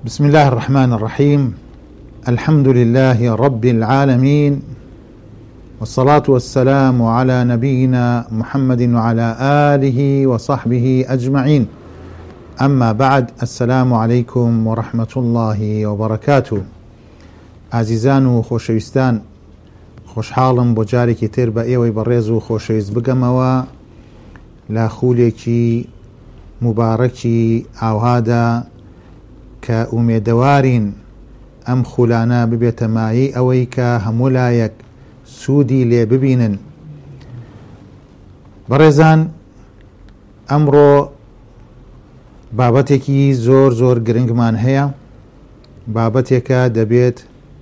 بسم الله الرحمن الرحيم. الحمد لله رب العالمين، والصلاة والسلام على نبينا محمد وعلى آله وصحبه أجمعين. أما بعد، السلام عليكم ورحمة الله وبركاته. عزیزان و خۆشەویستان، خۆشحاڵم بۆ جارێکی تر بە ئێوەی بەڕێز و خۆشەویست بگەمەوە لە خولێکی مبارەکی ئاوهادا کە ئومێدەوارین ئەم خولانە ببێتە مایی ئەوەی کە هەموو لایەک سوودی لێ ببینن. بەڕێزان، ئەمڕۆ بابەتێکی زۆر گرنگمان هەیە، بابەتێکە دەبێت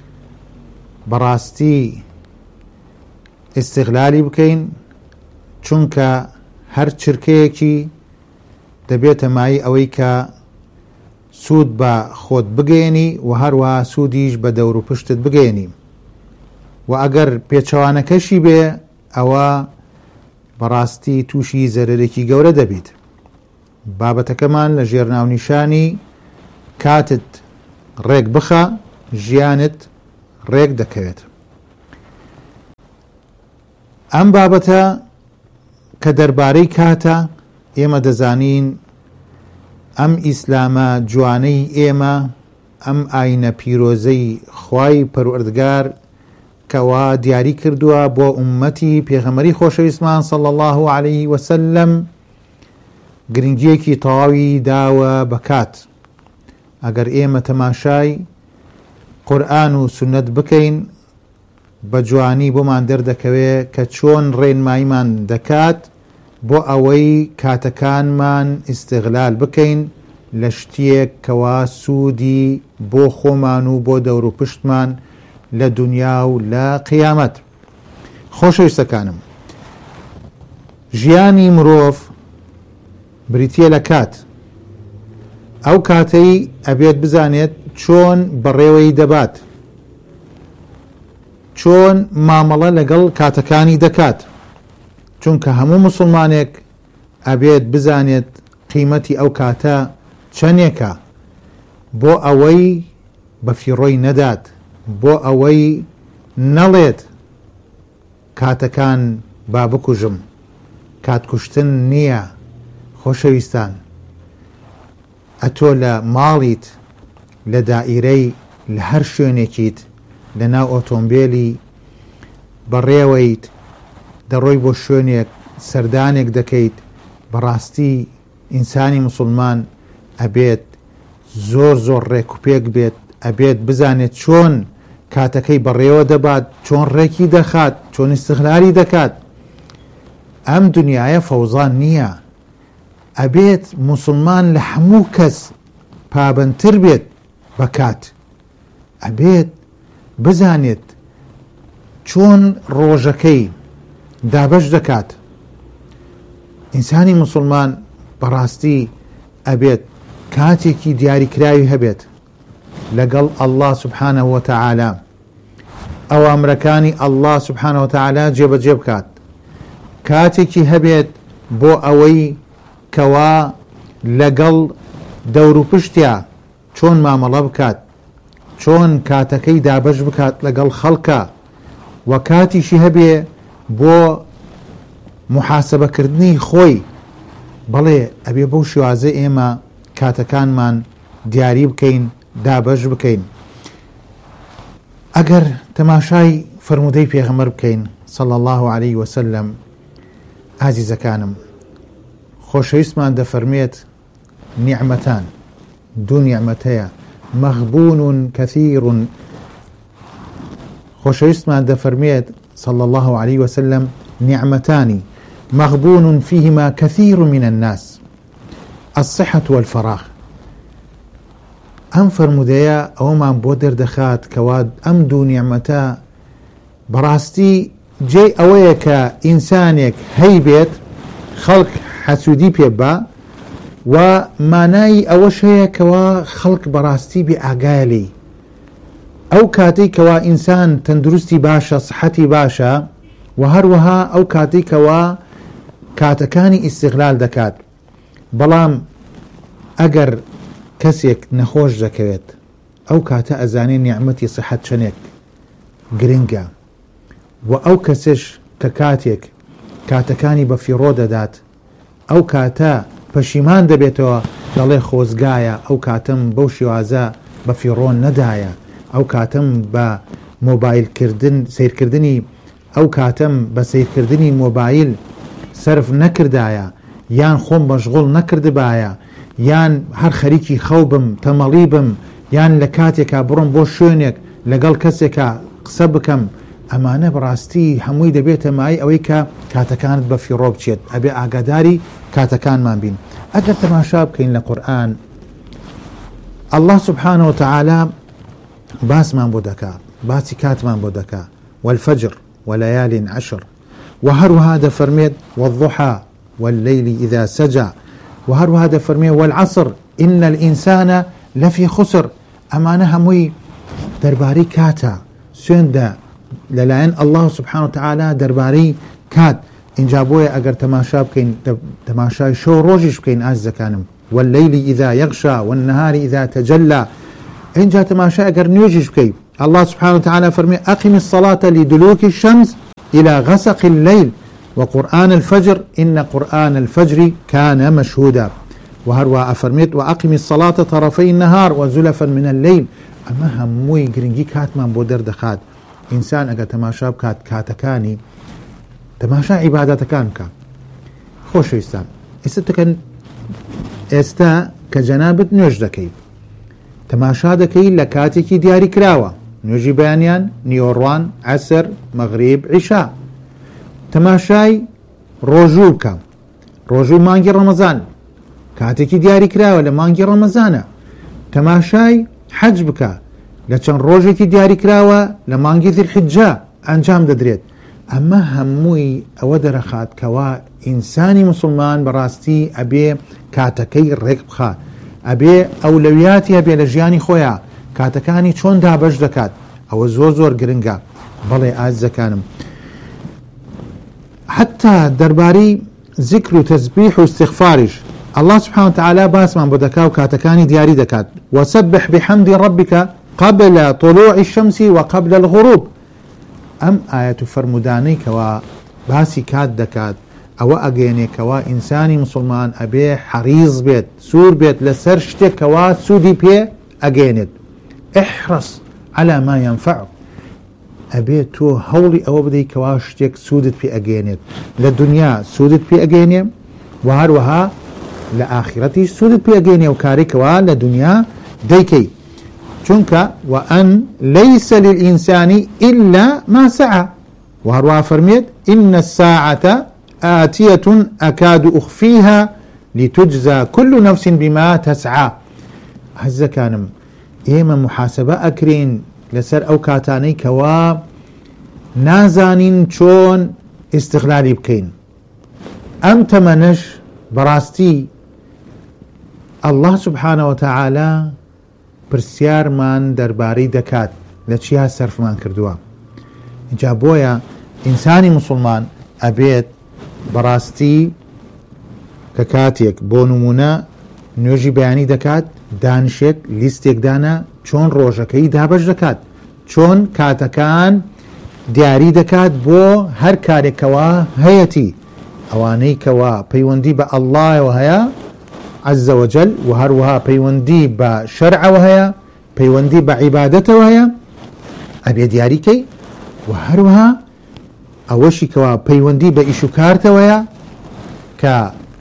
بەڕاستی ئیستیغلالی بکەین، چونکە هەر چرکەیەکی دەبێتە مایی ئەوەی کە سوود بە خۆت بگەێنی و هەروە سوودیش بە دەور و پشتت بگەێنی، و ئەگەر پێچەوانەکەشی بێ ئەوە بەڕاستی تووشی زەرەرێکی گەورە دەبیت. بابەتەکەمان لە ژێرناونیشانی کاتت ڕێک بخە، ژیانت ڕێک دەکەوێت. ئەم بابەتە کە دەربارەی کاتە، ئێمە دەزانین ئەم ئیسلامە جوانەی ئێمە، ئەم ئاینە پیرۆزەی خوای پەروەردگار کەوا دیاری کردووە بۆ ئومەتی پێغەمبەری خۆشەویستمان صلی الله عليه وسلم، گرنگیەکی تەواوی داوە بە کات. ئەگەر ئێمە تەماشای قورئان و سونەت بکەین، بە جوانی بۆمان دەردەکەوێت کە چۆن ڕێنماییمان دەکات بۆ ئەوەی کاتەکانمان ئیستیغلال بکەین لە شتێک کەوا سوودی بۆ خۆمان و بۆ دەور و پشتمان لە دنیا و لە قیامەت. خۆشەویستەکانم، ژیانی مرۆڤ بریتیە لە کات. ئەو کاتەی ئەبێت بزانێت چۆن بەڕێوەی دەبات، چۆن مامەڵە لەگەڵ کاتەکانی دەکات، چونکە هەموو موسڵمانێک ئەبێت بزانێت قیمەتی ئەو کاتە چەندێکە، بۆ ئەوەی بەفیڕۆی نەدات، بۆ ئەوەی نەڵێت کاتەکان با بکوژم. کاتکوشتن نییە. خۆشەویستان، ئەتۆ لە ماڵیت، لە دائیرەی، لە هەر شوێنێکیت، لە ناو ئۆتۆمبیلی بەڕێوەیت، دەڕۆی بۆ شوێنێک، سەردانێک دەکەیت. بەڕاستی ئینسانی موسڵمان ئەبێت زۆر ڕێکوپێک بێت، ئەبێت بزانێت چۆن کاتەکەی بەڕێوە دەبات، چۆن ڕێکی دەخات، چۆن ئیستیغلالی دەکات. ئەم دنیاە فەوزان نییە. ئەبێت موسڵمان لە هەموو کەس پابەندتر بێت بە کات. ئەبێت بزانێت چۆن ڕۆژەکەی دابەش دەکات. ئینسانی موسڵمان بەڕاستی ئەبێت کاتێکی دیاریکراوی هەبێت لەگەڵ ئەڵڵا سوبحانەه وتەعالا، ئەوامرەکانی ئەڵڵا سوبحانەه وتەعالا جێبەجێ بکات. کاتێکی هەبێت بۆ ئەوەی کەوا لەگەڵ دەور و پشتیا چۆن مامەڵە بکات، چۆن کاتەکەی دابەش بکات لەگەڵ خەڵکە، و کاتیشی هەبێ بۆ محاسبەکردنی خۆی. بەڵێ ئەبێ بەو شێوازە ئێمە کاتەکانمان دیاری بکەین، دابەش بکەین. ئەگەر تەماشای فەرموودەی پێغەمبەر بکەین صلی الله عليه وسلم، ئازیزەکانم، خۆشەویستمان دەفەرمێت نیعمەتان، دوو نیعمەت هەیە، مەغبون کەثیر. خۆشەویستمان دەفەرمێت صلی الله عليه وسلم نعمتان مغبون فيهما كثير من الناس، الصحة والفراغ. ئەم فەرموودەیە ئەوەمان بۆ دەردەخات کەوا ئەم دوو نیعمەتە بەڕاستی جێ ئەوەیە کە ئینسانێک هەی بێت، خەڵک حەسوودی پێ بە، و مانای ئەوەش هەیە کەوا خەڵک بەڕاستی بێ ئاگایە لێی. ئەو کاتەی کەوا ئینسان تەندروستی باشە، سحەتی باشە، و هەروەها ئەو کاتەی کەوا کاتەکانی ئیستیغلال دەکات. بەڵام ئەگەر کەسێک نەخۆش دەکەوێت ئەو کاتە ئەزانێ نیعمەتی سەحەت چەندێک گرنگە و ئەو کەسش کە کاتێک کاتەکانی بە فیڕۆ دەدات ئەو کاتە پەشیمان دەبێتەوە دەڵێ خۆزگایە ئەو کاتم بەو شێوازە بە فیڕۆ نەدایە ئەو کاتم بە مۆبایلکردن سیرکردنی ئەو کاتم بە سیرکردنی مۆبایل سرف نەکردایە یان خۆم بەشغڵ نەکردبایە یان هەر خەریکی خەو بم تەمەڵی بم یان لە کاتێکا بڕۆم بۆ شوێنێک لەگەڵ کەسێکە قسە بکەم ئەمانە بەڕاستی هەمووی دەبێتە مای ئەوەی کە کاتەکانت بە فیڕۆ بچێت ئەبێ ئاگاداری کاتەکانمان بین. ئەگەر تەماشا بکەین لە قورئان الله سبحانه وتعالى باسمان بۆ دەکا باسی کاتمان بۆ دەکا والفجر وليال عشر وهروها دەفەرمێت والضحى والليل إذا سجى وهروها دەفەرمێت والعصر إن الإنسان لفي خسر ئەمانە هەمووی دەربارەی کاتە سوێندە لەلایەن الله سبحانه وتعالى دەربارەی کات اینجا بۆیە ئەگەر تەماشا بکەین تەماشای شەو ڕۆژیش بکەین ئازیزەکانم والليل إذا يغشى والنهار إذا تجلى اینجا تەماشا ئەگەر نوێژیش بکەین الله سبحانه وتعالى فرمي أقم الصلاة لدلوك الشمس إلى غسق الليل وقرآن الفجر إن قرآن الفجر كان مشهودا وهروا أفرميت وأقم الصلاة طرفي النهار وزلفا من الليل أما هموي گرنگی کاتمان بۆ دەردەخات ئینسان ئەگەر تەماشا بکات کاتەکانی تەماشا عیبادەتەکان بکە خۆشەویستان ئێستا کە جەنابەت نوێژ دەکەی تەماشا دەکەی لە کاتێکی دیاری کراوە نوێژی بەیانیان نیۆڕوان عەسر مەغریب عیشا تەماشای ڕۆژوو بکە ڕۆژوو مانگی ڕەمەزان کاتێکی دیاری کراوە لە مانگی ڕەمەزانە تەماشای حەج بکە لە چەند ڕۆژێکی دیاری کراوە لە مانگی ذیلحیجە ئەنجام دەدرێت ئەمە هەمووی ئەوە دەرەخات کەوا ئینسانی مسلمان بەڕاستی ئەبێ کاتەکەی ڕێک بخات ئەبێ ئەولەویاتی هەبێ لە ژیانی خۆیان کاتەکانی چۆن دابەش دەکات ئەوە زۆر زۆر گرنگە. بەڵێ ئازیزەکانم حتا دەربارەی ذیکر و تەسبیح و استیغفاریش الله سبحانه وتعالى باسمان بۆ دەکا و کاتەکانی دیاری دەکات وسبح بحمد ربك قبل طلوع الشمس وقبل الغروب ئەم ئاەت و فەرمودانەی کەوا باسی کات دەکات ئەوە ئەگەێنێکەوە ئینسانی مسلمان ئەبێ حەریز بێت سوور بێت لەسەر شتێکەوە سوودی پێ ئەگەێنێت احرص على ما ينفع ئەبێ تۆ هەوڵی ئەوە بدەیت کەوا شتێک سوودت پێ ئەگەێنێت لە دنیا سوودت پێ ئەگەێنێ و هەروەها لە ئاخرەتیش سوودت پێ ئەگەێنێ و کارێکەوە لە دنیا دەیکەی چونکە وأن ليس للإنسان إلا ما سعى وهروها فرميت إن الساعة آتية أكاد أخفيها لتجزى كل نفس بما تسعى هزا كانم إيما محاسبة أكرين لسر أو كاتاني كوا نازانين چون استغلالي بكين أم تمنش براستي الله سبحانه وتعالى پرسیارمان دەربارەی دەکات لە چیا سەرفمان کردووە اینجا بۆیە ئینسانی مسلمان ئەبێت بەڕاستی کە کاتێک بۆ نمونە نوێژی بەیانی دەکات دانشێک لیستێکدانە چۆن ڕۆژەکەی دابەش دەکات چۆن کاتەکان دیاری دەکات بۆ هەر کارێکەوە هەیەتی ئەوانەی کەوا پەیوەندی بە ئەڵڵایەوە هەیە عز وجل وهروها پەیوەندی بە شەرعەوە هەیە پەیوەندی بە عیبادەتەوە هەیە ئەبێ دیاریکەی و هەروها ئەوەشی کەوا پەیوەندی بە ئیش و کارتەوەیە کە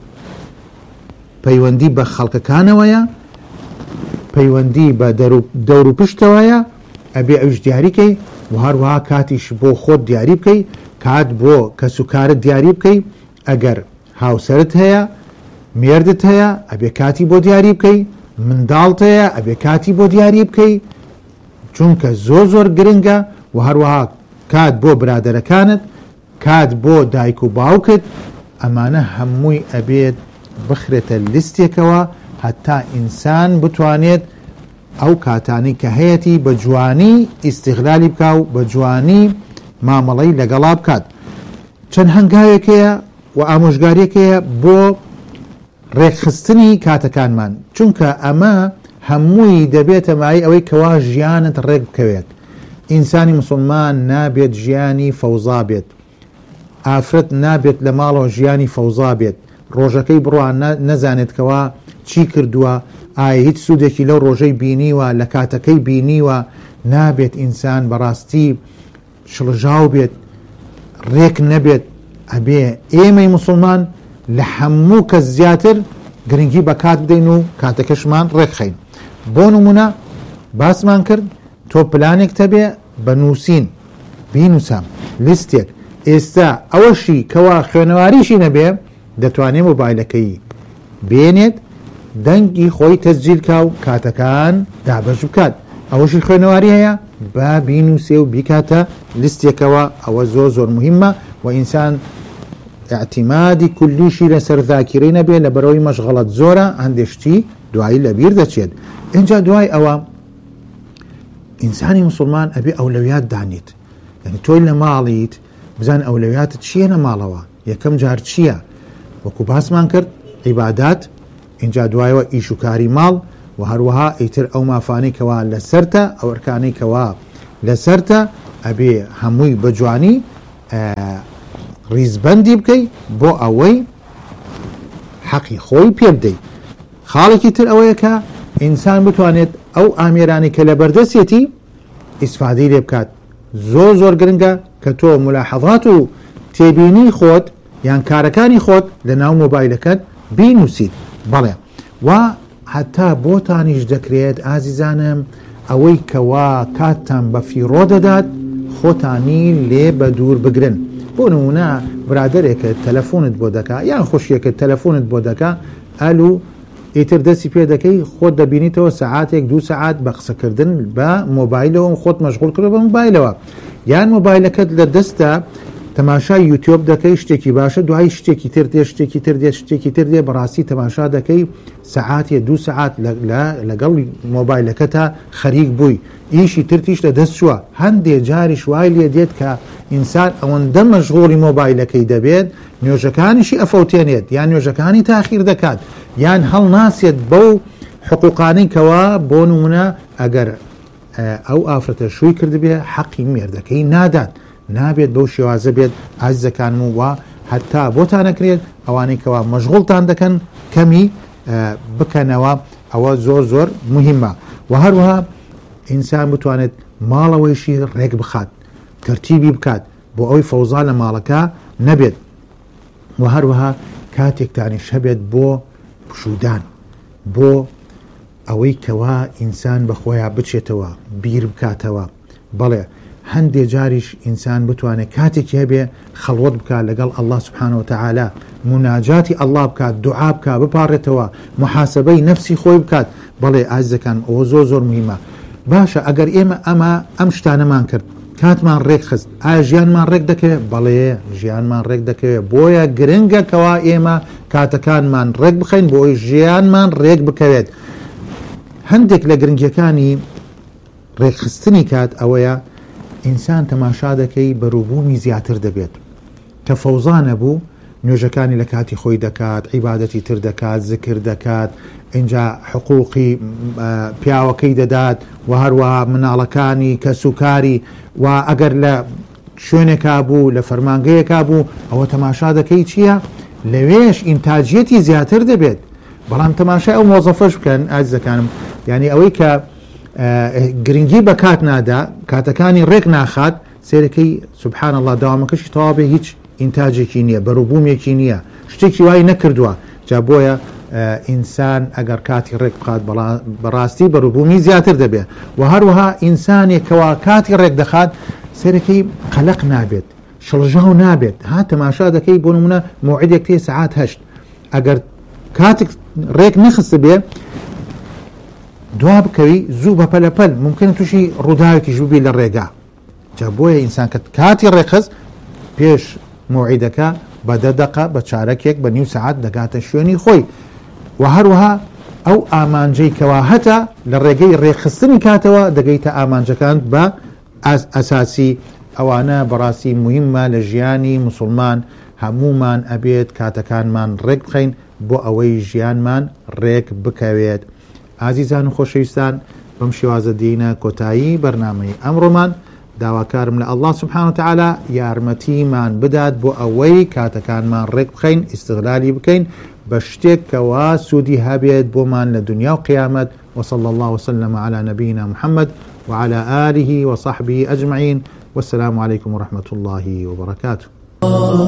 پەیوەندی بە خەڵکەکانەوەیە پەیوەندی بە دەور و پشتەوەیە ئەبێ ئەوش دیاریکەی و هەروها کاتیش بۆ خۆت دیاری بکەی کات بۆ کەس و کارت دیاری بکەی ئەگەر هاوسەرت هەیە مێردت هەیە ئەبێ کاتی بۆ دیاری بکەی منداڵت هەیە ئەبێ کاتی بۆ دیاری بکەی چونکە زۆر زۆر گرنگە و هەروەها کات بۆ برادەرەکانت کات بۆ دایک و باوکت ئەمانە هەمووی ئەبێت بخرێتە لیستێکەوە هەتا ئینسان بتوانێت ئەو کاتانی کە هەیەی بە جوانی ئیستیغلالی بکە و بە جوانی مامەڵەی لەگەڵا بکات. چەند هەنگاوێکەیە و ئامۆژگاریەکەیە بۆ ڕێکخستنی کاتەکانمان چونکە ئەمە هەمووی دەبێتە مای ئەوەی کەوا ژیانت ڕێک بکەوێت. ئینسانی مسلمان نابێت ژیانی فەوزا بێت، ئافرەت نابێت لە ماڵەوە ژیانی فەوزا بێت، ڕۆژەکەی بڕوان نەزانێت کەوا چی کردووە، ئایا هیچ سوودێکی لەو ڕۆژەی بینیوە، لە کاتەکەی بینیوە. نابێت ئینسان بەڕاستی شڵژاو بێت، ڕێک نەبێت. ئەبێ ئێمەی مسلمان لە هەموو کەس زیاتر گرنگی بە کات بدەین و کاتەکەشمان ڕێکخەین. بۆ نمونە باسمان کرد تۆ پلانێک تەبێ بە نووسین بینوسام لیستێک. ئێستا ئەوەشی کەوا خوێنەواریشی نەبێ دەتوانێت مۆبایلەکەی بێنێت دەنگی خۆی تەسجیل کا و کاتەکان دابەش بکات. ئەوەشی خوێنەواری هەیە با بینوسێ و بیکاتە لیستێکەوە. ئەوە زۆر زۆر مهمە و ئینسان اعتیمادی کولیشی لەسەر ذاکیرەی نەبێ لە بەرەوەی مەشغەڵەت زۆرە هەندێشتی دوایی لەبیر دەچێت. اینجا دوای ئەوە ئینسانی مسلمان ئەبێ ئەولەویات دانیت، یعنی تۆی لە ماڵیت بزان ئەولەویاتت چییە لە ماڵەوە، یەکەم جار چییە. وەکو باسمان کرد عیبادات، اینجا دوایەوە ئیش و کاری ماڵ و هەروەها ئیتر ئەو مافانەی کەوا لەسەرتە، ئەو ئەرکانەی کەوا لەسەرتە ئەبێ هەمووی بە جوانی ریزبەندی بکەی بۆ ئەوەی حەقی خۆی پێ بدەیت. خاڵێکی تر ئەوەیە کە ئینسان بتوانێت ئەو ئامێرانی کە لە بەردەستێتی ئیسفادەی لێ بکات. زۆر زۆر گرنگە کە تۆ ملاحەظات و تێبینی خۆت یان کارەکانی خۆت لە ناو مۆبایلەکەت بینوسیت. بەڵێ و حتا بۆتانیش دەکرێت ئازیزانم ئەوەی کەوا کاتتان بە فیڕۆ دەدات خۆتانی لێ بە دوور بگرن. بۆ نمونە برادێکە تەلەفۆنت بۆ دەکا یان خۆشیەکە تەلەفۆنت بۆ دەکا ئەلو ئیتر دەستی پێ دەکەی خۆت دەبینیتەوە سەعاتێک دو سەعات بە قسەکردن بە مۆبایلەوە خۆت مەشغوڵ کرد بە مۆبایلەوە، یان مۆبایلەکەت لە دەستە تەماشای یوتیوب دەکەی شتێکی باشە دوای شتێکی تر دێ شتێکی تر دێ شتێکی تر دێ بەڕاستی تەماشا دەکەی سەعاتێ دو سەعات لەگەڵ مۆبایلەکەتە خەریک بووی ئیشی ترتیش لە دەست چووە. هەندێ جاریش وای لێ دێت کە ئینسان ئەوەندە مەشغوڵی مۆبایلەکەی دەبێت نوێژەکانیشی ئەفەوتێنێت یان نوێژەکانی تاخیر دەکات یان هەڵ ناسێت بەو حقوقانەی کەوا بۆ نمونە ئەگەر ئەو ئافرەتە شووی کردبێ حەقی مێردەکەی نادات. نابێت بەو شێوازە بێت ئازیزەکانم و هەتا بۆتان نەکرێت ئەوانەی کەوا مەشغوڵتان دەکەن کەمی بکەنەوە. ئەوە زۆر زۆر مهمە و هەروەها ئینسان بتوانێت ماڵەوەیشی ڕێک بخات ترتیبی بکات بۆ ئەوی فەوزا لە ماڵەکە نەبێت و هەروەها کاتێکتانیش هەبێت بۆ پشودان بۆ ئەوەی کەوا ئینسان بەخۆیان بچێتەوە بیر بکاتەوە. بەڵێ هەندێ جاریش ئینسان بتوانێت کاتێکی هەبێ خەڵوەت بکات لەگەڵ الله سبحانه وتعالى مناجاتی الله بکات دوعا بکات بپارێتەوە محاسبەی نەفسی خۆی بکات. بەڵێ ئازیزەکان ئەوە زۆر زۆر مهمە. باشە ئەگەر ئێمە ئەم شتانەمان کرد کاتمان ڕێک خست ئایا ژیانمان ڕێک دەکەوێت؟ بەڵێ ژیانمان ڕێک دەکەوێت. بۆیە گرنگە کەوا ئێمە کاتەکانمان ڕێک بخەین بۆی ژیانمان ڕێک بکەوێت. هەندێک لە گرنگیەکانی ڕێکخستنی کات ئەوەیە ئینسان تەماشا دەکەی بەرووبوومی زیاتر دەبێت کە فەوزا نەبوو نوێژەکانی لە کاتی خۆی دەکات عیبادەتی تر دەکات زکر دەکات اینجا حقوقی پیاوەکەی دەدات و هەروەها مناڵەکانی کەسوکاری و ئەگەر لە شوێنێکا بوو لە فەرمانگەیەکا بوو ئەوە تەماشا دەکەی چییە؟ لەوێش ئینتاجیەتی زیاتر دەبێت. بەڵام تەماشای ئەو مۆزەفەش بکەن ئازیزەکانم یعنی ئەوەی کە گرنگی بە کات نادا کاتەکانی ڕێک ناخات سێرەکەی سبحان الله داوامەکەشی تەواوی هیچ ئینتاجێکی نییە بەرووبوومێکی نییە شتێکی وای نەکردووە. جا بۆیە ئینسان ئەگەر کاتی ڕێک بخات بەڕاستی بەرووبوومی زیاتر دەبێت و هەروەها ئینسانێکەوە کاتی ڕێک دەخات سێرەکەی قەلق نابێت شڵژاو نابێت. ها تەماشا دەکەی بۆ نمونە موعیدێک تێ سەعات 8 ئەگەر کاتێک ڕێک نەخست بێ دوا بکەوی زوو بە پەلەپەل ممکن تووشی ڕووداوێکیش ببی لە ڕێگا. جا بۆیە ئینسان کە کاتی ڕێکخست پێش موعیدەکە بە 10 دقە بە چارەکێک بە نیو سەعات دەگاتە شوێنی خۆی و هەروەها ئەو ئامانجەی کەوا هەتا لە ڕێگەی ڕێکخستنی کاتەوە دەگەیتە ئامانجەکان بە ئەساسی. ئەوانە بەڕاستی مهمە لە ژیانی موسڵمان هەمومان ئەبێت کاتەکانمان ڕێک بخەین بۆ ئەوەی ژیانمان ڕێک بکەوێت. عزیزان و خۆشەویستان بەم شێوازە دێینە کۆتایی بەرنامەی ئەمڕۆمان. داواکارم لە الله سبحانه وتعالى یارمەتیمان بدات بۆ ئەوەی کاتەکانمان ڕێک بخەین، ئیستغلالی بکەین بە شتێک کەوا سوودی هەبێت بۆمان لە دنیا و قیامەت. وصلى الله وسلم على نبينا محمد وعلى آله وصحبه أجمعين، والسلام عليكم ورحمة الله وبركاته.